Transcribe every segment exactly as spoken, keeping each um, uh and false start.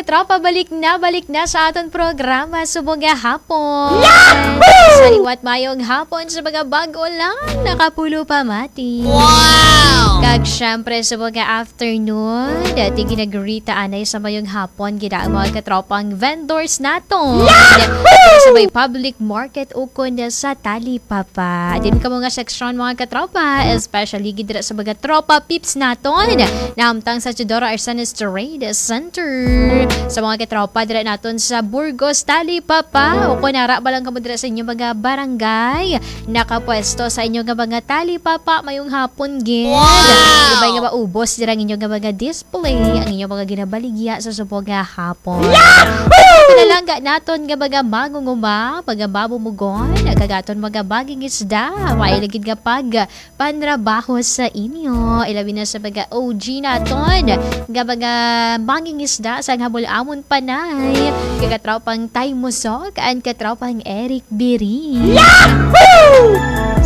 katropa, balik na, balik na sa aton programa subong nga hapon. Yahoo! Sa liwat mayong hapon sa mga bago lang, nakapulo pa mati. Wow! Kag syempre subong nga afternoon, dati ginagrita anay sa mayong hapon, gina ang mga katropang vendors naton. Sa may public market ukon sa Talipapa. Din ka mga seksyon mga katropa, especially gidra sa mga tropa pips naton. Naamtang sa Chidoro Arsenis Trade Center. Sa mga katropa dira naton sa Burgos, Talipapa. O kung nara ba lang kamo dira sa inyong mga barangay, nakapwesto sa inyong mga Talipapa mayong hapon gid. Wow! Ibay nga maubos dira ang inyong mga display, ang inyong mga ginabaligya sa subong nga hapon. Pinalangga naton nga mga mangunguma, mga babumugon, kagaton mga baging isda, mailagid nga pag panrabaho sa inyo. Ilabi na sa mga O G naton, nga mga manging isda sa habol amon panay, kagatropang Tay Musok, and katropang Eric Biri. Yahoo!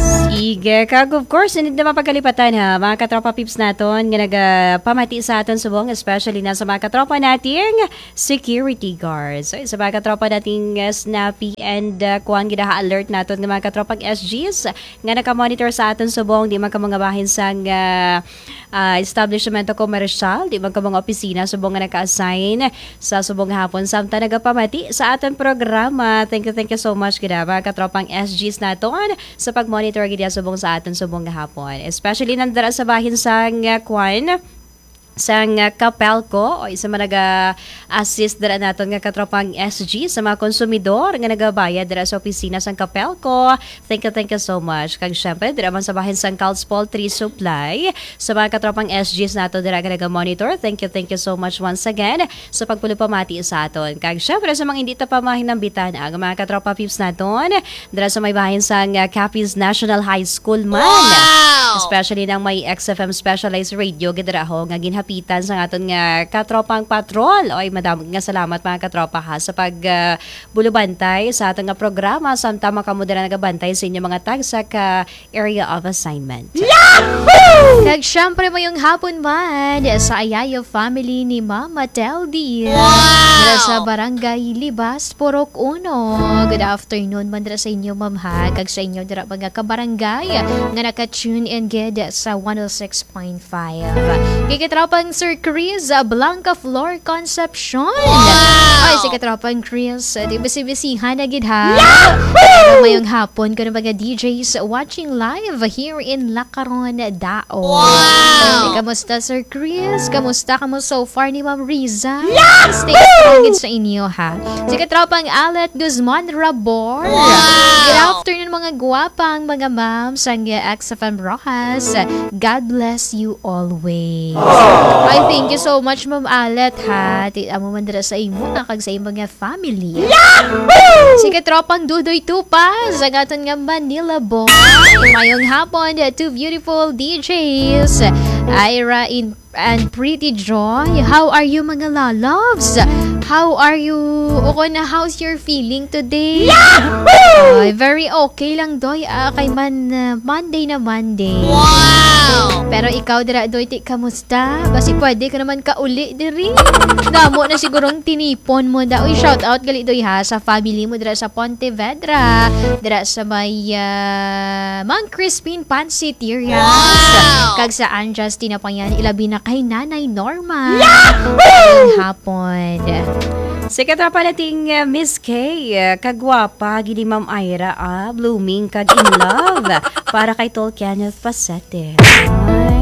Sige, kag of course, hindi na mapagkalipatan ha, mga katropa pips naton, nga nagpamati sa aton subong, especially na sa mga katropa nating security guards. So, sa mga katropa nating uh, snappy and uh, kuhan ginaha-alert naton ng mga katropang S Gs, nga nakamonitor sa aton subong, di man ka mga bahin sa uh, uh, establishmento komersyal, di man ka mga opisina subong nga naka-assign sa subong hapon. Samta nagapamati sa aton programa. Thank you, thank you so much gina, mga katropang S Gs naton sa pag-monitor gina subong sa aton subong hapon. Especially nandara sa bahin sa uh, kuhan sang uh, Kapelco o isa man naga-assist dira naton nga katropang S G sa mga konsumidor nga nagabayad dira sa opisina sang Kapelco. Thank you, thank you so much. Kag syempre dira man sa bahin sang Cal's Poultry Supply sa mga katropang S Gs nato dira nga naga-monitor. Thank you, thank you so much once again sa pagpulupamati sa aton. Kag syempre sa mga hindi ta pa mahinambitan ang mga katropa pips naton dira sa may bahin sang uh, Capiz National High School man. Wow! Especially nang may X F M specialized radio gidra ho nga ginhapitan sa aton nga katropang patrol. Oy, madam nga salamat mga katropa ha sa pag uh, bulubantay sa aton nga programa samtang makamudra nagabantay sa inyo mga tag sa ka area of assignment. Yahoo! Kag syempre mayong hapon man sa Ayayo family ni Mama Teldi. Wow! Sa Barangay Libas, Purok Uno. Good afternoon man dira sa inyo ma'am ha. Kag sa inyo dira mga kabarangay nga naka-tune in gid sa one oh six point five. Kikatropang Sir Chris Blanca Flor Concepcion. Wow! Ay, si katropang Chris, di bisi-bisihan na gid ha. Yahoo! Mayong hapon ko ng mga D Js watching live here in Lacaron, Dao. Wow! Hey, kamusta Sir Chris? Kamusta ka mo so far ni Ma'am Riza? Yahoo! Stay strong sa inyo ha. Si katropang Alet Guzman Rabor. Wow! Good afternoon mga guwapang mga ma'am sa X F M Rojas. God bless you always. Ay, thank you so much Ma'am Alet ha. Ti amo man dira sa imo nakag sa imong nga family. Yahoo! Si katropang Dudoy Tupa sa gaton nga Manila boy. Mayong hapon, two beautiful D Js. Ira in and Pretty Joy. How are you mga lalabs? How are you? Okay na, how's your feeling today? Yahoo! Ay, very okay lang doy. Ah, kay man uh, Monday na Monday. Wow! Pero ikaw dira doy ti kamusta? Basi pwede ka naman kauli diri. Damo na sigurong tinipon mo da. Uy, shout out gali doy ha sa family mo dira sa Pontevedra, dira sa may uh, Mang Crispin Pansiteria. Wow! Kag sa Anjas tinapayan ilabi na kay Nanay Norma. Yahoo! Hapon. Si katropa nating uh, Miss K, uh, kagwapa, gini Ma'am Ira, ah, blooming, kag in love, para kay Tol Kenneth Pasete. Ay.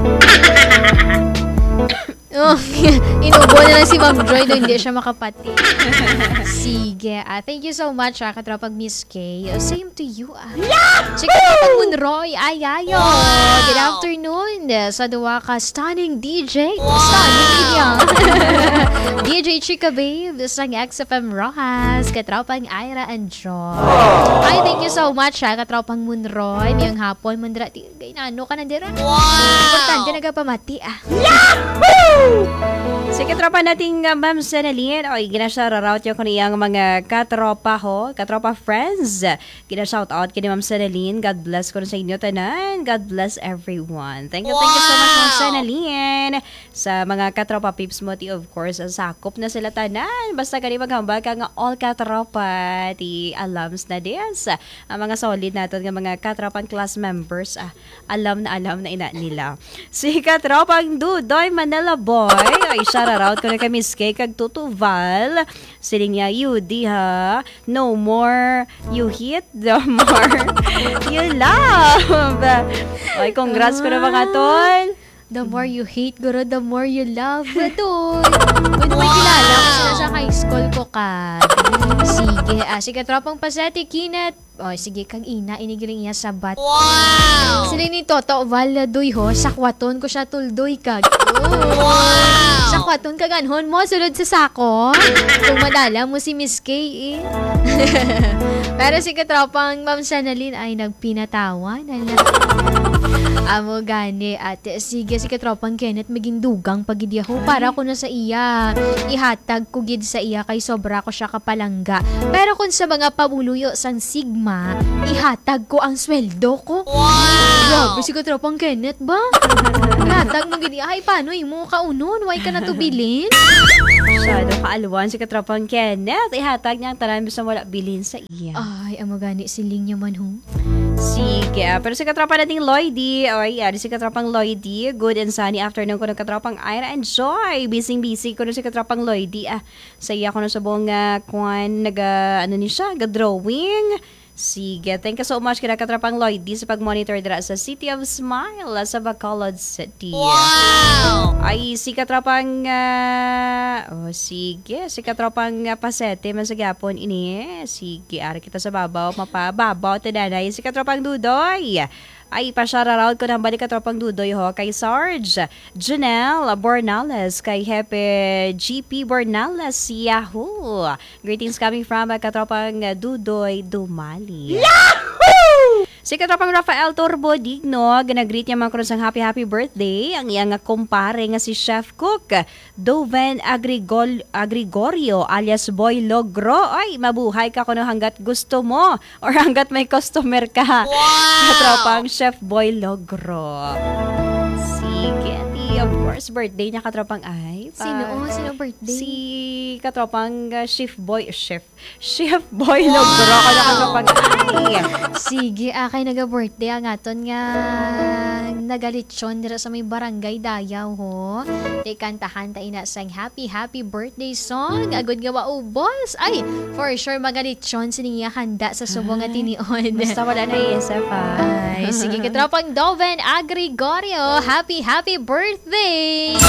Oh, inubo na lang si Ma'am Joy doon, hindi siya makapati. Sige, ah, thank you so much, ah, katropag Miss K. Uh, same to you, ah. Sige, katropag Munroy, ay, ayo. Wow! Good afternoon uh, sa duwa ka stunning D J. Wow! Stunning niya. D J Chica Babe, sang X F M Rojas, katropang Ira and Joy. Ay, thank you so much, ah, katropang Munroy. Ngayong hapon, mandra, gay na, ano ka na dira? Wow! Importante, nagapamati, ah. Yahoo! Sige, katropa nating uh, Ma'am Senalyn, oy, ginashout yung kaniyang mga katropa ho, katropa friends. Ginashout out kini Ma'am Senalyn. God bless ko sa inyo tanan. God bless everyone. Thank you, thank you so much Ma'am Senalyn. Sa mga katropa peeps mo, ti of course, sakop na sila tanan. Basta kani maghambal ka nga all katropa, ti alums na des. Ang mga solid natin nga mga katropang class members, ah, alam na alam na ina nila. Si katropang Dudoy Manila Boy, ay shout out ko na kay Miss Kay kag Tutuval. Siling niya, you di ha, no more you hit, the more you love. Ay, congrats ko na mga tol. The more you hate, guro, the more you love. Doon. Kung may kilala ko sila sa high school ko ka. Sige, ah, sige, tropang pasete, kinat. O, sige, kag ina, inigiling niya sa bat. Wow! Sila ni Toto, valadoy ho, sakwaton ko siya tuldoy kag. Wow! Sakwaton kag anhon mo, sulod sa sako. Kung madala mo si Miss Kay, eh. Pero si katropang Ma'am Sanalyn ay nagpinatawan. Amo gani ate, sige si katropang Kenneth maging dugang pagid ho para ko na sa iya. Ihatag ko gid sa iya kay sobra ko siya kapalangga. Pero kung sa mga pamuluyo sang Sigma, ihatag ko ang sweldo ko. Wow! Grabe si katropang Kenneth ba? Ihatag mo gid ay paano imo kaunon, why ka na tubilin? Masyado kaalwan si katropang Kenneth. Ihatag niya ang tanan bisa wala bilin sa iya. Ay, amo gani siling niya man ho. Sige, ah, pero si katropa nating Lloydie, oy, ah, si katropang Lloydie, good and sunny afternoon ko ng katropang Ira and Joy. Busy-busy ko na si katropang Lloydie. Ah, saya ko na sa buong uh, kuhan, nag, uh, ano ni siya, nag-drawing. Sige, thank you so much kina katropang Lloydie sa pag-monitor dira sa City of Smile sa Bacolod City. Wow! Ay, si katropang, uh, oh, sige, si katropang uh, Pasete, man sa gapon ini. Sige, ari kita sa babaw, mapababaw, tadanay. Si katropang Dudoy. Ay, pa-shoutout ko ng balik katropang Dudoy ho kay Sarge, Janelle Bornales, kay Hepe G P Bornales, Yahoo! Greetings coming from uh, katropang uh, Dudoy Dumali. Yahoo! Si katropang Rafael Turbo Digno, ginagreet niya mga sang happy happy birthday. Ang iyang kumpare nga si Chef Cook, Doven Agrigol, Agrigorio alias Boy Logro. Ay, mabuhay ka kuno hanggat gusto mo or hanggat may customer ka. Wow! Katropang Chef Boy Logro. Sige, di, of course, birthday niya katropang ay. Pa- Sino? Oh, sino birthday? Si katropang uh, Chef Boy, Chef, Chef Boy Logro. Kada katropang ay. Sige, akay naga-birthday ang aton nga nagalitsyon dira sa may barangay Dayaw ho. Tay kantahan ta ina sang happy happy birthday song. Agud nga maubos. Ay, for sure magalitsyon siniya handa sa subong nga tinion. Basta wala na i-isip ha. Ay, sige katropang Doven Agrigorio. Happy happy birthday!